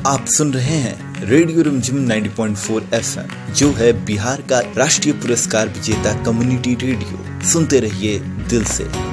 आप सुन रहे हैं रेडियो रिमझिम 90.4 FM, जो है बिहार का राष्ट्रीय पुरस्कार विजेता कम्युनिटी रेडियो। सुनते रहिए दिल से।